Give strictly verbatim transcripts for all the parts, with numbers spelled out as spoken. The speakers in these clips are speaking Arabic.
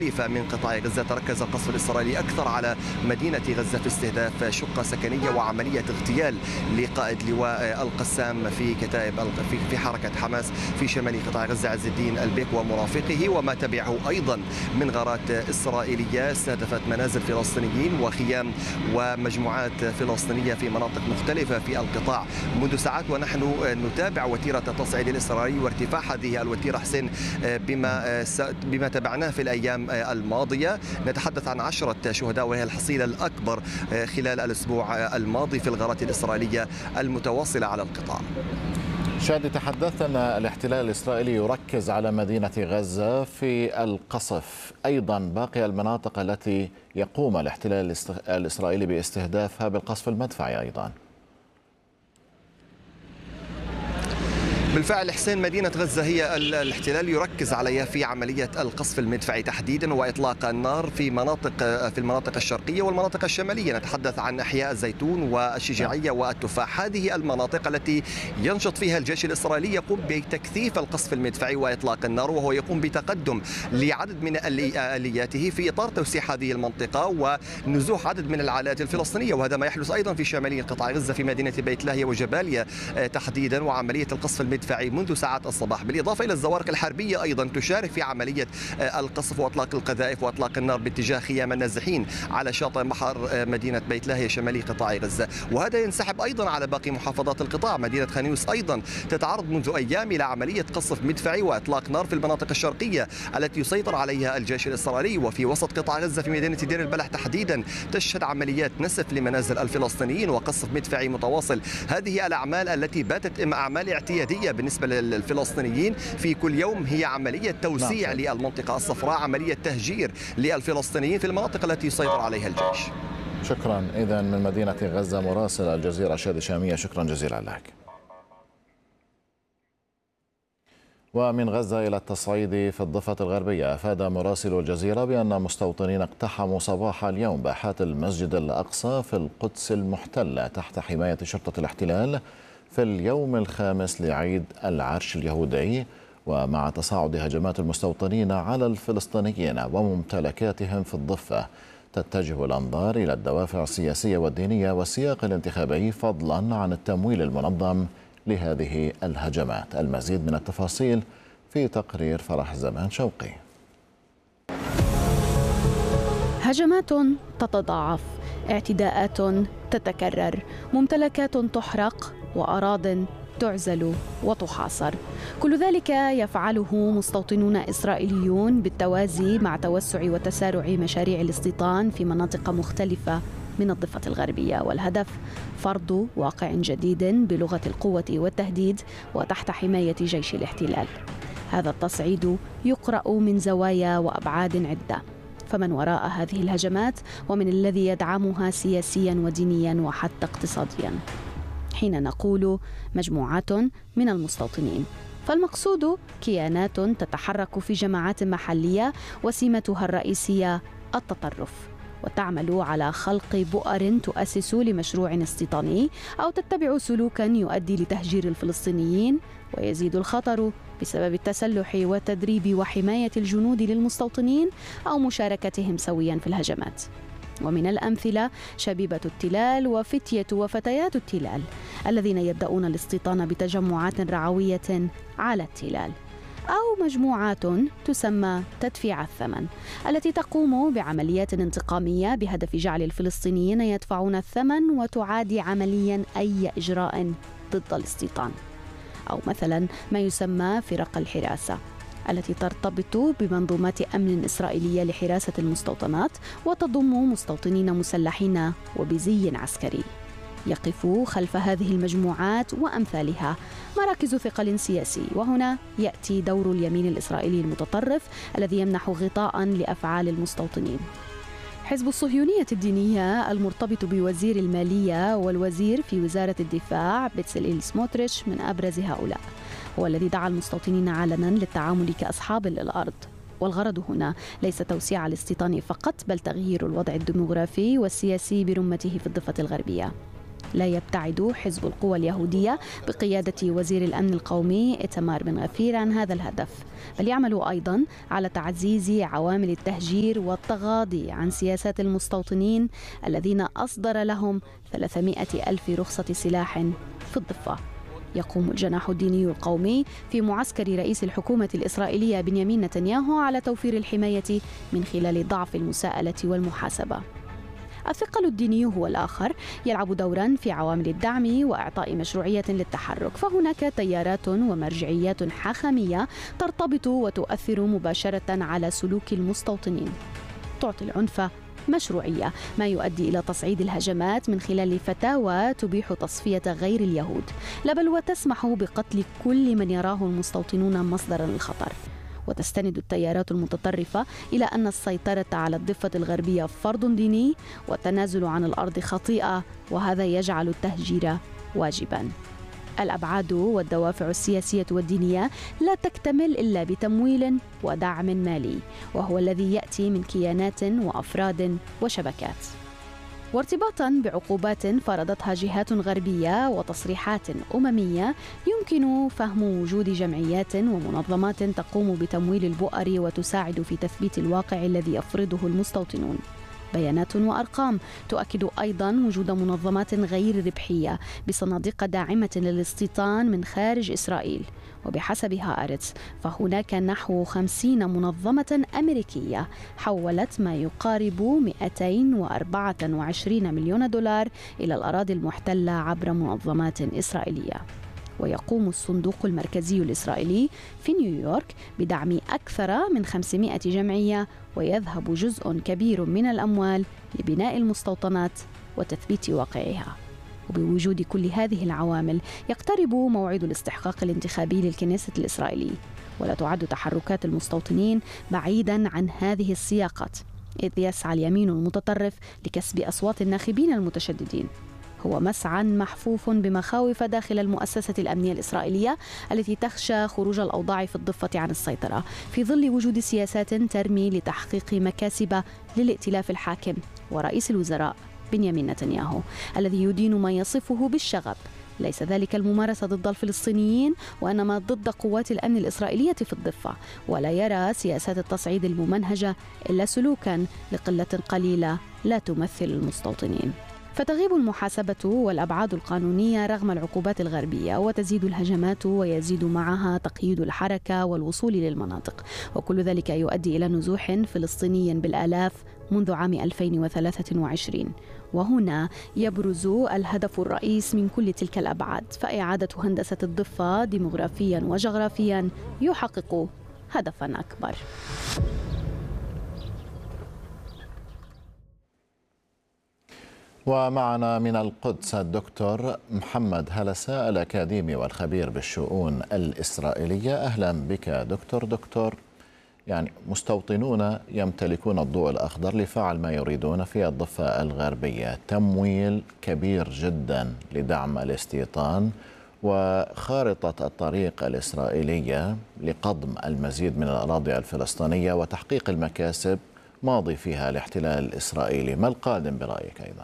من قطاع غزة. تركز القصف الإسرائيلي أكثر على مدينة غزة في استهداف شقة سكنية وعملية اغتيال لقائد لواء القسام في كتائب في حركة حماس في شمال قطاع غزة عز الدين البيك ومرافقه، وما تبعه أيضا من غارات إسرائيلية استهدفت منازل فلسطينيين وخيام ومجموعات فلسطينية في مناطق مختلفة في القطاع منذ ساعات، ونحن نتابع وتيرة التصعيد الإسرائيلي وارتفاع هذه الوتيرة حسين بما بما تبعناه في الأيام الماضية. نتحدث عن عشرة شهداء وهي الحصيلة الأكبر خلال الأسبوع الماضي في الغارات الإسرائيلية المتواصلة على القطاع. شادي، تحدثت أن الاحتلال الإسرائيلي يركز على مدينة غزة في القصف، أيضا باقي المناطق التي يقوم الاحتلال الإسرائيلي باستهدافها بالقصف المدفعي أيضا. بالفعل حسين، مدينة غزة هي الاحتلال يركز عليها في عملية القصف المدفعي تحديدا وإطلاق النار في مناطق في المناطق الشرقية والمناطق الشمالية. نتحدث عن أحياء الزيتون والشجاعية والتفاح، هذه المناطق التي ينشط فيها الجيش الإسرائيلي يقوم بتكثيف القصف المدفعي وإطلاق النار، وهو يقوم بتقدم لعدد من آلياته في إطار توسيع هذه المنطقة ونزوح عدد من العائلات الفلسطينية، وهذا ما يحدث أيضا في شمالي قطاع غزة في مدينة بيت لاهيا وجباليا تحديدا، وعملية القصف المدفعي منذ ساعات الصباح، بالإضافة إلى الزوارق الحربية أيضا تشارك في عملية القصف وإطلاق القذائف وإطلاق النار باتجاه خيام النازحين على شاطئ بحر مدينة بيت لاهيا شمالي قطاع غزة، وهذا ينسحب أيضا على باقي محافظات القطاع. مدينة خان يونس أيضا تتعرض منذ أيام إلى عملية قصف مدفعي وإطلاق نار في المناطق الشرقية التي يسيطر عليها الجيش الإسرائيلي، وفي وسط قطاع غزة في مدينة دير البلح تحديدا تشهد عمليات نسف لمنازل الفلسطينيين وقصف مدفعي متواصل. هذه الأعمال التي باتت أعمال اعتيادية بالنسبة للفلسطينيين في كل يوم، هي عملية توسيع للمنطقة الصفراء، عملية تهجير للفلسطينيين في المناطق التي يسيطر عليها الجيش. شكرا. إذن من مدينة غزة مراسل الجزيرة شادي شامية، شكرا جزيلا لك. ومن غزة إلى التصعيد في الضفة الغربية، أفاد مراسل الجزيرة بأن مستوطنين اقتحموا صباح اليوم باحات المسجد الأقصى في القدس المحتلة تحت حماية شرطة الاحتلال في اليوم الخامس لعيد العرش اليهودي، ومع تصاعد هجمات المستوطنين على الفلسطينيين وممتلكاتهم في الضفة تتجه الأنظار إلى الدوافع السياسية والدينية والسياق الانتخابي فضلا عن التمويل المنظم لهذه الهجمات. المزيد من التفاصيل في تقرير فرح زمان شوقي. هجمات تتضاعف، اعتداءات تتكرر، ممتلكات تحرق وأراضٍ تعزل وتحاصر. كل ذلك يفعله مستوطنون إسرائيليون بالتوازي مع توسع وتسارع مشاريع الاستيطان في مناطق مختلفة من الضفة الغربية، والهدف فرض واقع جديد بلغة القوة والتهديد وتحت حماية جيش الاحتلال. هذا التصعيد يقرأ من زوايا وأبعاد عدة، فمن وراء هذه الهجمات ومن الذي يدعمها سياسيا ودينيا وحتى اقتصاديا؟ حين نقول مجموعات من المستوطنين فالمقصود كيانات تتحرك في جماعات محلية وسمتها الرئيسية التطرف، وتعمل على خلق بؤر تؤسس لمشروع استيطاني أو تتبع سلوكا يؤدي لتهجير الفلسطينيين، ويزيد الخطر بسبب التسلح والتدريب وحماية الجنود للمستوطنين أو مشاركتهم سويا في الهجمات. ومن الأمثلة شبيبة التلال وفتية وفتيات التلال الذين يبدأون الاستيطان بتجمعات رعوية على التلال، أو مجموعات تسمى تدفيع الثمن التي تقوم بعمليات انتقامية بهدف جعل الفلسطينيين يدفعون الثمن وتعادي عمليا أي إجراء ضد الاستيطان، أو مثلا ما يسمى فرق الحراسة التي ترتبط بمنظومات أمن إسرائيلية لحراسة المستوطنات وتضم مستوطنين مسلحين وبزي عسكري. يقف خلف هذه المجموعات وأمثالها مراكز ثقل سياسي، وهنا يأتي دور اليمين الإسرائيلي المتطرف الذي يمنح غطاء لأفعال المستوطنين. حزب الصهيونية الدينية المرتبط بوزير المالية والوزير في وزارة الدفاع بتسليل سموتريتش من أبرز هؤلاء، هو الذي دعا المستوطنين علنا للتعامل كأصحاب للأرض. والغرض هنا ليس توسيع الاستيطان فقط، بل تغيير الوضع الديموغرافي والسياسي برمته في الضفة الغربية. لا يبتعد حزب القوى اليهودية بقيادة وزير الأمن القومي إيتمار بن غفير عن هذا الهدف، بل يعمل أيضا على تعزيز عوامل التهجير والتغاضي عن سياسات المستوطنين الذين أصدر لهم ثلاثمائة ألف رخصة سلاح في الضفة. يقوم الجناح الديني القومي في معسكر رئيس الحكومة الإسرائيلية بنيامين نتنياهو على توفير الحماية من خلال ضعف المساءلة والمحاسبة. الثقل الديني هو الآخر يلعب دورا في عوامل الدعم وإعطاء مشروعية للتحرك، فهناك تيارات ومرجعيات حاخامية ترتبط وتؤثر مباشرة على سلوك المستوطنين، تعطي العنف مشروعية، ما يؤدي إلى تصعيد الهجمات من خلال فتاوى تبيح تصفية غير اليهود، لا بل وتسمح بقتل كل من يراه المستوطنون مصدرا للخطر. وتستند التيارات المتطرفة إلى أن السيطرة على الضفة الغربية فرض ديني والتنازل عن الأرض خطيئة، وهذا يجعل التهجير واجبا. الأبعاد والدوافع السياسية والدينية لا تكتمل إلا بتمويل ودعم مالي، وهو الذي يأتي من كيانات وأفراد وشبكات، وارتباطا بعقوبات فرضتها جهات غربية وتصريحات أممية. يمكن فهم وجود جمعيات ومنظمات تقوم بتمويل البؤر وتساعد في تثبيت الواقع الذي يفرضه المستوطنون. بيانات وأرقام تؤكد أيضا وجود منظمات غير ربحية بصناديق داعمة للاستيطان من خارج إسرائيل، وبحسب هآرتس فهناك نحو خمسين منظمة أمريكية حولت ما يقارب مئتين وأربعة وعشرين مليون دولار إلى الأراضي المحتلة عبر منظمات إسرائيلية. ويقوم الصندوق المركزي الإسرائيلي في نيويورك بدعم أكثر من خمسمائة جمعية، ويذهب جزء كبير من الأموال لبناء المستوطنات وتثبيت واقعها. وبوجود كل هذه العوامل يقترب موعد الاستحقاق الانتخابي للكنيسة الإسرائيلي، ولا تعد تحركات المستوطنين بعيدا عن هذه السياقات، إذ يسعى اليمين المتطرف لكسب أصوات الناخبين المتشددين. هو مسعى محفوف بمخاوف داخل المؤسسة الأمنية الإسرائيلية التي تخشى خروج الأوضاع في الضفة عن السيطرة في ظل وجود سياسات ترمي لتحقيق مكاسب للائتلاف الحاكم ورئيس الوزراء بنيامين نتنياهو الذي يدين ما يصفه بالشغب. ليس ذلك الممارسة ضد الفلسطينيين، وإنما ضد قوات الأمن الإسرائيلية في الضفة، ولا يرى سياسات التصعيد الممنهجة إلا سلوكا لقلة قليلة لا تمثل المستوطنين. فتغيب المحاسبة والأبعاد القانونية رغم العقوبات الغربية، وتزيد الهجمات ويزيد معها تقييد الحركة والوصول للمناطق، وكل ذلك يؤدي إلى نزوح فلسطيني بالآلاف منذ عام ألفين وثلاثة وعشرين. وهنا يبرز الهدف الرئيس من كل تلك الأبعاد، فإعادة هندسة الضفة ديموغرافيا وجغرافيا يحقق هدفا أكبر. ومعنا من القدس الدكتور محمد هلسة الأكاديمي والخبير بالشؤون الإسرائيلية. أهلا بك دكتور. دكتور، يعني مستوطنون يمتلكون الضوء الأخضر لفعل ما يريدون في الضفة الغربية، تمويل كبير جدا لدعم الاستيطان وخارطة الطريق الإسرائيلية لقضم المزيد من الأراضي الفلسطينية وتحقيق المكاسب ماضي فيها الاحتلال الإسرائيلي. ما القادم برأيك أيضا؟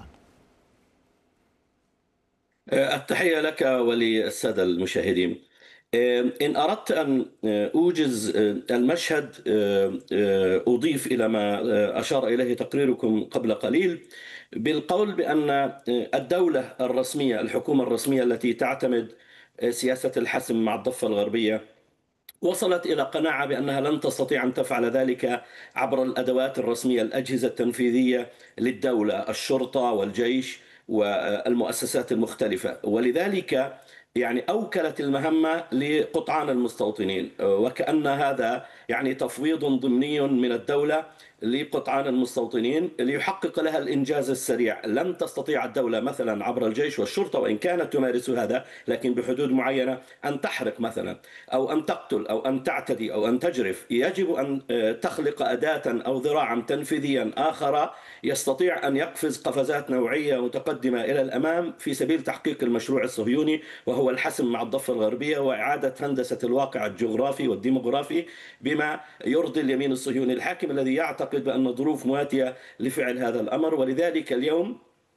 التحية لك وللسادة المشاهدين. إن أردت أن أوجز المشهد أضيف إلى ما أشار إليه تقريركم قبل قليل بالقول بأن الدولة الرسمية، الحكومة الرسمية التي تعتمد سياسة الحسم مع الضفة الغربية، وصلت إلى قناعة بأنها لن تستطيع أن تفعل ذلك عبر الأدوات الرسمية، الأجهزة التنفيذية للدولة، الشرطة والجيش والمؤسسات المختلفة، ولذلك يعني أوكلت المهمة لقطعان المستوطنين، وكأن هذا يعني تفويض ضمني من الدولة لقطعان المستوطنين ليحقق لها الإنجاز السريع. لن تستطيع الدولة مثلا عبر الجيش والشرطة، وإن كانت تمارس هذا لكن بحدود معينة، أن تحرق مثلا أو أن تقتل أو أن تعتدي أو أن تجرف. يجب أن تخلق أداة أو ذراعا تنفيذيا آخر يستطيع أن يقفز قفزات نوعية متقدمة إلى الأمام في سبيل تحقيق المشروع الصهيوني، وهو الحسم مع الضفة الغربية وإعادة هندسة الواقع الجغرافي والديموغرافي بما يرضي اليمين الصهيوني الحاكم الذي يعتقد بأن الظروف مواتية لفعل هذا الأمر. ولذلك اليوم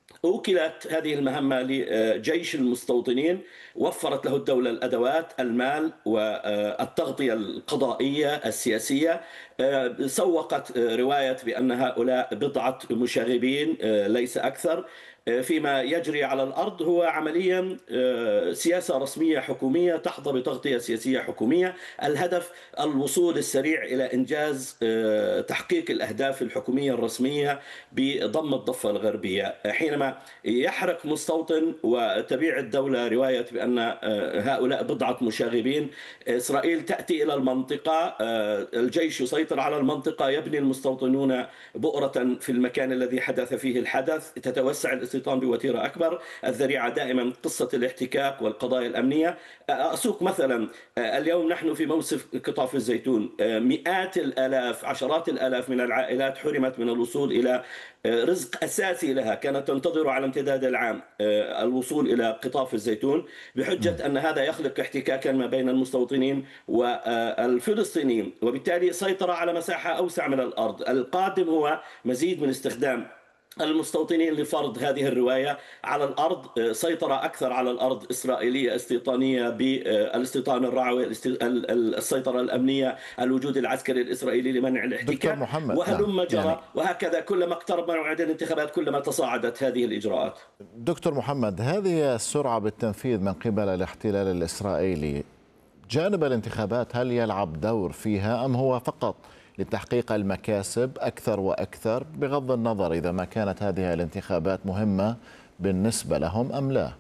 أوكلت هذه المهمة لجيش المستوطنين، وفرت له الدولة الأدوات، المال والتغطية القضائية السياسية. سوقت رواية بأن هؤلاء بضعة مشاغبين ليس أكثر. فيما يجري على الأرض هو عمليا سياسة رسمية حكومية تحظى بتغطية سياسية حكومية. الهدف الوصول السريع إلى إنجاز تحقيق الأهداف الحكومية الرسمية بضم الضفة الغربية. حينما يحرق مستوطن وتبيع الدولة رواية بأن هؤلاء بضعة مشاغبين، إسرائيل تأتي إلى المنطقة، الجيش يسيطر على المنطقة، يبني المستوطنون بؤرة في المكان الذي حدث فيه الحدث، تتوسع الاستيطان بوتيرة أكبر. الذريعة دائما قصة الاحتكاك والقضايا الأمنية. أسوق مثلا اليوم نحن في موسم قطاف الزيتون، مئات الآلاف عشرات الآلاف من العائلات حرمت من الوصول إلى رزق أساسي لها، كانت تنتظر على امتداد العام الوصول إلى قطاف الزيتون بحجة أن هذا يخلق احتكاكا ما بين المستوطنين والفلسطينيين، وبالتالي سيطرة على مساحة أوسع من الأرض. القادم هو مزيد من استخدام المستوطنين لفرض هذه الرواية على الأرض، سيطرة أكثر على الأرض إسرائيلية استيطانية بالاستيطان الرعوي، السيطرة الأمنية، الوجود العسكري الإسرائيلي لمنع الاحتكاك، وهلم جرى. يعني وهكذا كلما اقترب موعد الانتخابات كلما تصاعدت هذه الإجراءات. دكتور محمد، هذه السرعة بالتنفيذ من قبل الاحتلال الإسرائيلي جانب الانتخابات هل يلعب دور فيها أم هو فقط لتحقيق المكاسب أكثر وأكثر، بغض النظر إذا ما كانت هذه الانتخابات مهمة بالنسبة لهم أم لا؟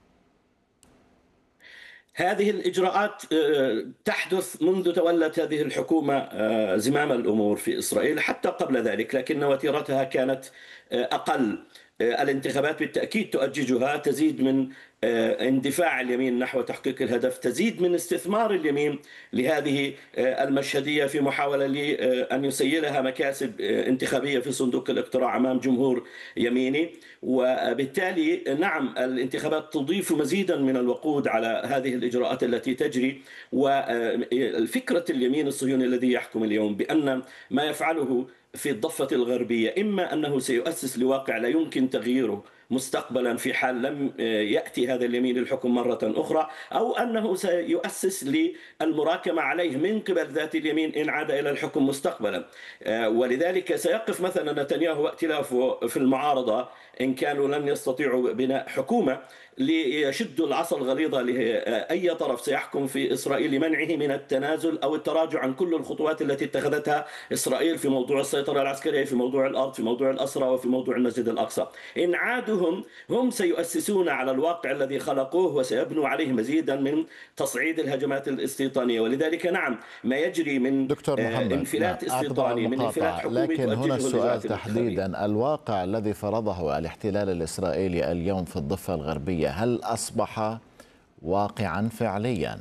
هذه الإجراءات تحدث منذ تولت هذه الحكومة زمام الأمور في إسرائيل، حتى قبل ذلك، لكن وتيرتها كانت أقل. الانتخابات بالتأكيد تؤججها، تزيد من اندفاع اليمين نحو تحقيق الهدف، تزيد من استثمار اليمين لهذه المشهدية في محاولة لأن يسيلها مكاسب انتخابية في صندوق الاقتراع أمام جمهور يميني. وبالتالي نعم، الانتخابات تضيف مزيدا من الوقود على هذه الإجراءات التي تجري. والفكرة اليمين الصهيوني الذي يحكم اليوم بأن ما يفعله في الضفة الغربية إما أنه سيؤسس لواقع لا يمكن تغييره مستقبلا في حال لم يأتي هذا اليمين للحكم مرة أخرى، أو أنه سيؤسس للمراكمة عليه من قبل ذات اليمين إن عاد إلى الحكم مستقبلا. ولذلك سيقف مثلا نتنياهو وائتلافه في المعارضة إن كانوا لن يستطيعوا بناء حكومة ليشدوا العصا الغليظة لأي طرف سيحكم في إسرائيل لمنعه من التنازل أو التراجع عن كل الخطوات التي اتخذتها إسرائيل في موضوع السيطرة العسكرية، في موضوع الأرض، في موضوع الأسرى، وفي موضوع المسجد الأقصى. إن عادوا هم هم سيؤسسون على الواقع الذي خلقوه وسيبنوا عليه مزيدا من تصعيد الهجمات الاستيطانية. ولذلك نعم، ما يجري من دكتور محمد، انفلات استيطاني، من انفلات حكومي، لكن هنا السؤال تحديدا، الواقع الذي فرضه الاحتلال الإسرائيلي اليوم في الضفة الغربية هل أصبح واقعا فعليا؟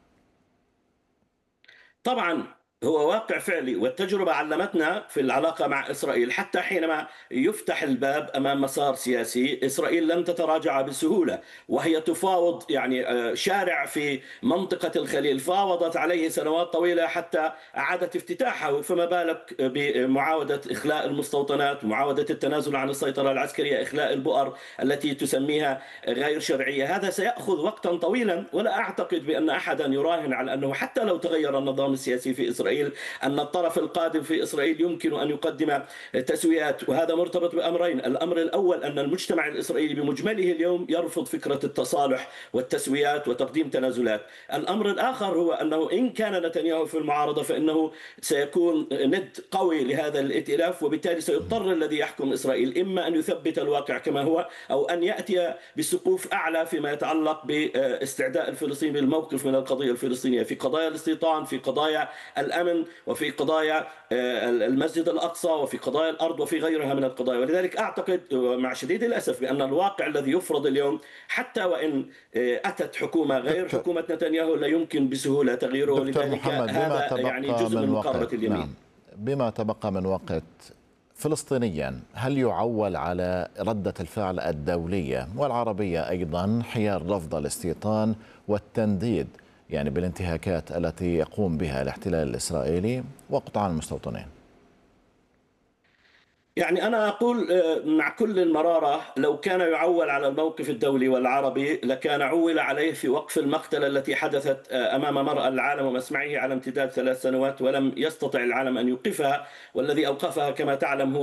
طبعا هو واقع فعلي، والتجربة علمتنا في العلاقة مع إسرائيل حتى حينما يفتح الباب أمام مسار سياسي إسرائيل لن تتراجع بسهولة، وهي تفاوض. يعني شارع في منطقة الخليل فاوضت عليه سنوات طويلة حتى أعادت افتتاحه، فما بالك بمعاودة إخلاء المستوطنات، معاودة التنازل عن السيطرة العسكرية، إخلاء البؤر التي تسميها غير شرعية. هذا سيأخذ وقتا طويلا، ولا أعتقد بأن أحدا يراهن على أنه حتى لو تغير النظام السياسي في إسرائيل أن الطرف القادم في إسرائيل يمكن أن يقدم تسويات. وهذا مرتبط بأمرين: الأمر الأول أن المجتمع الإسرائيلي بمجمله اليوم يرفض فكرة التصالح والتسويات وتقديم تنازلات. الأمر الآخر هو أنه إن كان نتنياهو في المعارضة فإنه سيكون ند قوي لهذا الائتلاف، وبالتالي سيضطر الذي يحكم إسرائيل إما أن يثبت الواقع كما هو أو أن يأتي بسقوف أعلى فيما يتعلق باستعداء الفلسطينيين بالموقف من القضية الفلسطينية، في قضايا الاستيطان، في قضايا الأمن، وفي قضايا المسجد الأقصى، وفي قضايا الأرض، وفي غيرها من القضايا. ولذلك أعتقد مع شديد الأسف بأن الواقع الذي يفرض اليوم حتى وإن أتت حكومة غير حكومة نتنياهو لا يمكن بسهولة تغييره. ولذلك هذا يعني جزء من مقاربة اليمين. نعم. بما تبقى من وقت، فلسطينيا هل يعول على ردة الفعل الدولية والعربية أيضا حيال رفض الاستيطان والتنديد يعني بالانتهاكات التي يقوم بها الاحتلال الإسرائيلي وقطع المستوطنين؟ يعني أنا أقول مع كل المرارة، لو كان يعول على الموقف الدولي والعربي لكان عول عليه في وقف المقتلة التي حدثت أمام مرأى العالم ومسمعه على امتداد ثلاث سنوات، ولم يستطع العالم أن يوقفها، والذي أوقفها كما تعلم هو